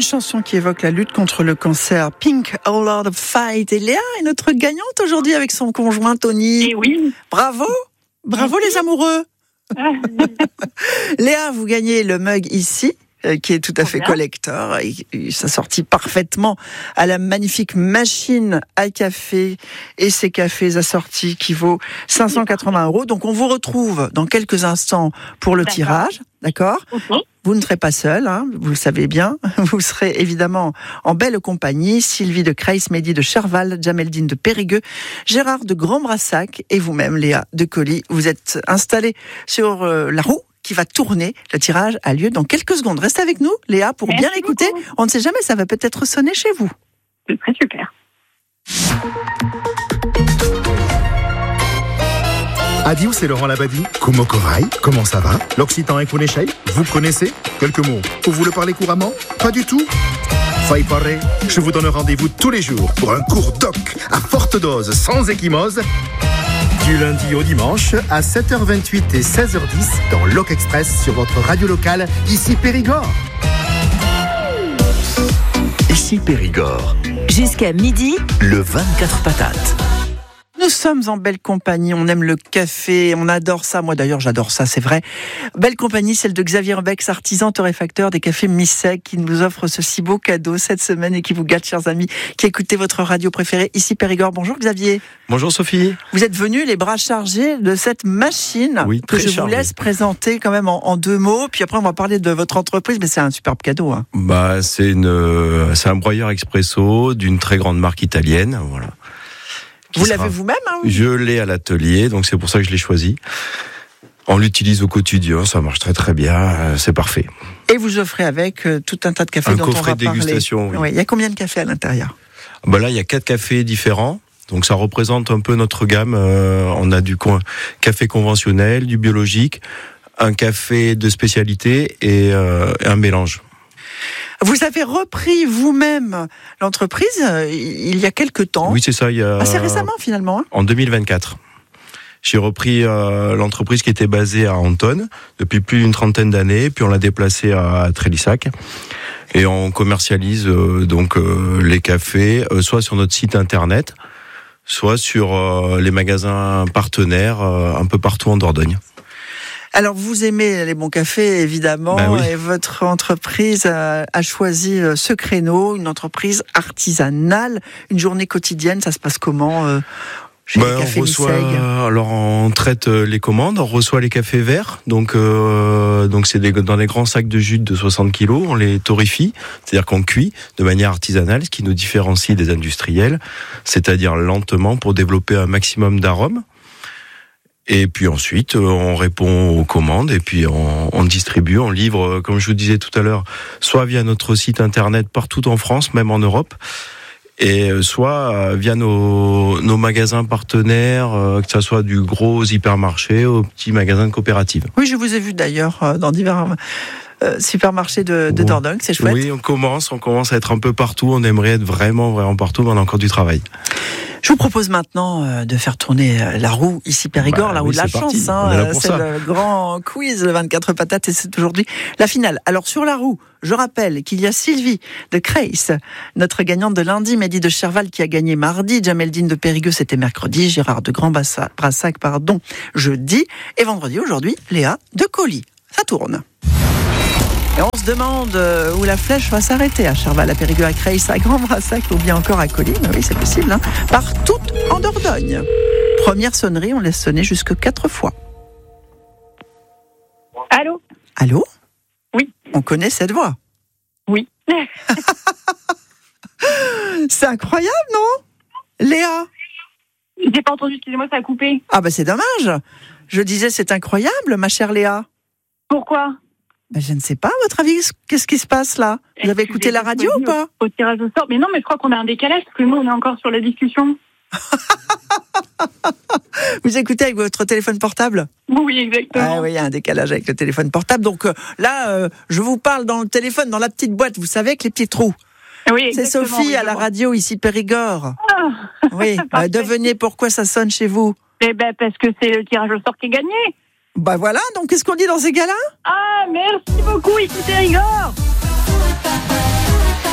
chanson qui évoque la lutte contre le cancer, Pink, A Lot of Fight. Et Léa est notre gagnante aujourd'hui avec son conjoint Tony. Et oui. Bravo, bravo les amoureux. Léa, vous gagnez le mug ici, qui est tout à fait collector. Il s'assortit parfaitement à la magnifique machine à café et ses cafés assortis qui vaut 580 €. Donc on vous retrouve dans quelques instants pour le tirage, d'accord ? Vous ne serez pas seul, hein, vous le savez bien. Vous serez évidemment en belle compagnie. Sylvie de Creys, Mehdi de Cherval, Jameldine de Périgueux, Gérard de Grand-Brassac et vous-même, Léa de Colly. Vous êtes installés sur la roue qui va tourner. Le tirage a lieu dans quelques secondes. Restez avec nous, Léa, pour bien écouter. On ne sait jamais, ça va peut-être sonner chez vous. C'est très super. Adieu, c'est Laurent Labadie. Kumokorai, comment ça va? L'occitan est Kuneshai, vous connaissez? Quelques mots. Vous le parlez couramment? Pas du tout? Faille parler, je vous donne rendez-vous tous les jours pour un cours doc à forte dose, sans échymose. Du lundi au dimanche à 7h28 et 16h10 dans Loc Express sur votre radio locale, ici Périgord. Ici Périgord. Jusqu'à midi, Le 24 patates. Nous sommes en belle compagnie, on aime le café, on adore ça. Moi d'ailleurs j'adore ça, c'est vrai. Belle compagnie, celle de Xavier Bex, artisan torréfacteur des cafés Missec, qui nous offre ce si beau cadeau cette semaine et qui vous gâte, chers amis, qui écoutez votre radio préférée ici Périgord. Bonjour Xavier. Bonjour Sophie. Vous êtes venu les bras chargés de cette machine que je vous laisse présenter quand même en deux mots. Puis après on va parler de votre entreprise, mais c'est un superbe cadeau. Hein. C'est un broyeur expresso d'une très grande marque italienne. Voilà. Vous l'avez vous-même, hein? Je l'ai à l'atelier, donc c'est pour ça que je l'ai choisi. On l'utilise au quotidien, ça marche très très bien, c'est parfait. Et vous offrez avec tout un tas de cafés dont on va parler. Un coffret de dégustation, oui. Il y a combien de cafés à l'intérieur? Là, il y a 4 cafés différents. Donc ça représente un peu notre gamme. On a du café conventionnel, du biologique, un café de spécialité et un mélange. Vous avez repris vous-même l'entreprise il y a quelque temps. Oui, c'est ça. Assez récemment, finalement. Hein. En 2024. J'ai repris l'entreprise qui était basée à Anton depuis plus d'une trentaine d'années, puis on l'a déplacée à Trélissac. Et on commercialise les cafés, soit sur notre site internet, soit sur les magasins partenaires un peu partout en Dordogne. Alors, vous aimez les bons cafés, évidemment, oui. Et votre entreprise a choisi ce créneau, une entreprise artisanale, une journée quotidienne. Ça se passe comment chez les cafés Misseg? Alors, on traite les commandes, on reçoit les cafés verts, donc c'est dans des grands sacs de jute de 60 kilos, on les torréfie, c'est-à-dire qu'on cuit de manière artisanale, ce qui nous différencie des industriels, c'est-à-dire lentement pour développer un maximum d'arômes. Et puis ensuite, on répond aux commandes et puis on distribue, on livre, comme je vous disais tout à l'heure, soit via notre site internet partout en France, même en Europe, et soit via nos magasins partenaires, que ce soit du gros hypermarché aux petits magasins de coopératives. Oui, je vous ai vu d'ailleurs dans divers supermarchés de Dordogne, c'est chouette. Oui, on commence à être un peu partout, on aimerait être vraiment, vraiment partout, mais on a encore du travail. Je vous propose maintenant de faire tourner la roue ici Périgord, la roue de la chance. C'est le grand quiz, le 24 patates, et c'est aujourd'hui la finale. Alors sur la roue, je rappelle qu'il y a Sylvie de Creys, notre gagnante de lundi, Mehdi de Cherval qui a gagné mardi, Jameldine de Périgueux c'était mercredi, Gérard de Grand-Brassac jeudi, et vendredi aujourd'hui, Léa de Colly. Ça tourne. Et on se demande où la flèche va s'arrêter, à Cherval, à Périgueux, à Creys, à Grand-Brassac ou bien encore à Colly. Mais oui, c'est possible, hein. Partout en Dordogne. Première sonnerie, on laisse sonner jusque 4 fois. Allô? Allô? Oui. On connaît cette voix? Oui. C'est incroyable, non? Léa? J'ai pas entendu, excusez-moi, ça a coupé. Ah c'est dommage. Je disais, c'est incroyable, ma chère Léa. Pourquoi? Je ne sais pas, à votre avis, qu'est-ce qui se passe là? Vous avez écouté la radio ou pas? Au tirage au sort. Mais non, mais je crois qu'on a un décalage, parce que nous, on est encore sur la discussion. Vous écoutez avec votre téléphone portable? Oui, exactement. Ah oui, il y a un décalage avec le téléphone portable. Donc là, je vous parle dans le téléphone, dans la petite boîte, vous savez, avec les petits trous. Oui, c'est Sophie à la radio, ici Périgord. Ah, oui, devenez pourquoi ça sonne chez vous? Parce que c'est le tirage au sort qui est gagné. Voilà, donc qu'est-ce qu'on dit dans ces cas-là? Ah, merci beaucoup, ici Périgord.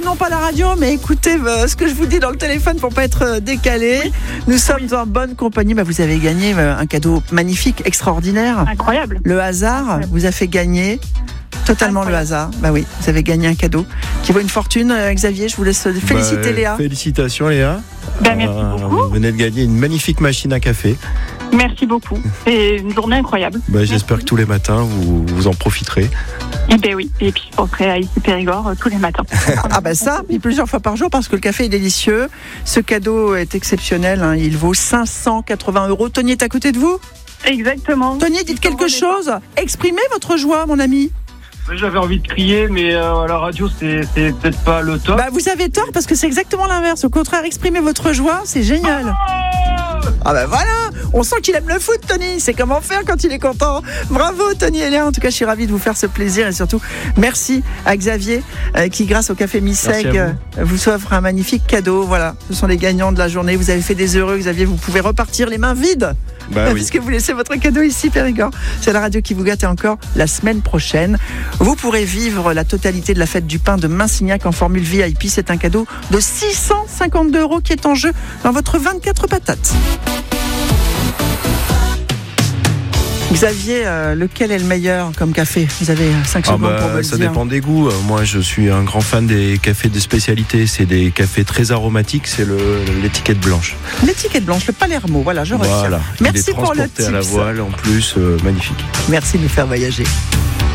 non pas la radio, mais écoutez ce que je vous dis dans le téléphone pour pas être décalé. Oui. Nous sommes en bonne compagnie. Vous avez gagné un cadeau magnifique, extraordinaire. Incroyable. Le hasard vous a fait gagner. Totalement le hasard. Oui, vous avez gagné un cadeau qui vaut une fortune. Xavier, je vous laisse féliciter Léa. Félicitations Léa. Merci beaucoup. Vous venez de gagner une magnifique machine à café. Merci beaucoup. C'est une journée incroyable. J'espère que tous les matins, vous en profiterez. Oui. Et puis je penserai à ici Périgord tous les matins. Ça, puis plusieurs fois par jour parce que le café est délicieux. Ce cadeau est exceptionnel. Il vaut 580 €. Tony est à côté de vous ? Exactement. Tony, dites quelque chose. Exprimez votre joie, mon ami. J'avais envie de crier, mais à la radio, c'est peut-être pas le top. Vous avez tort parce que c'est exactement l'inverse. Au contraire, exprimez votre joie, c'est génial. Voilà, on sent qu'il aime le foot, Tony. C'est comment faire quand il est content. Bravo, Tony et Léa. En tout cas, je suis ravie de vous faire ce plaisir et surtout, merci à Xavier qui, grâce au Café Missec, vous offre un magnifique cadeau. Voilà, ce sont les gagnants de la journée. Vous avez fait des heureux, Xavier. Vous pouvez repartir les mains vides. Puisque vous laissez votre cadeau ici, Périgord. C'est la radio qui vous gâte et encore la semaine prochaine. Vous pourrez vivre la totalité de la fête du pain de Massignac en formule VIP. C'est un cadeau de 652 € qui est en jeu dans votre 24 patates. Xavier, lequel est le meilleur comme café ? Vous avez 5 secondes pour me le dire. Ça dépend des goûts. Moi, je suis un grand fan des cafés de spécialité. C'est des cafés très aromatiques. C'est l'étiquette blanche. L'étiquette blanche, le Palermo. Voilà, je retiens. Voilà. Merci pour le tips. À la voile, en plus, magnifique. Merci de nous faire voyager.